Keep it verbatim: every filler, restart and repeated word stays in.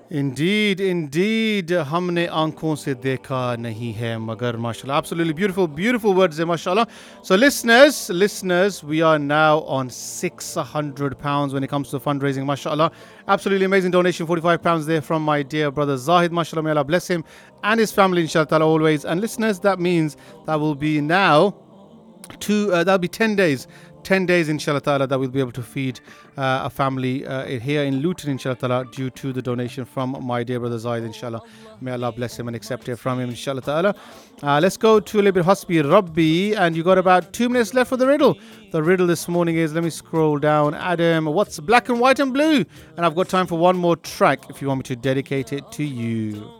Indeed, indeed. हमने आंखों से देखा नहीं है मगर mashallah. Absolutely beautiful, beautiful words there, mashallah. So listeners, listeners, we are now on six hundred pounds when it comes to fundraising, mashallah. Absolutely amazing donation, forty-five pounds there from my dear brother Zahid, mashallah. May Allah bless him and his family, inshallah always. And listeners, that means that will be now two, uh, that'll be ten days. ten days inshallah ta'ala that we'll be able to feed uh, a family uh, here in Luton inshallah ta'ala due to the donation from my dear brother Zaid inshallah. May Allah bless him and accept it from him inshallah ta'ala. Uh, let's go to a little bit Hasbi Rabbi, and you got about two minutes left for the riddle. The riddle this morning is, let me scroll down, Adam, what's black and white and blue? And I've got time for one more track if you want me to dedicate it to you.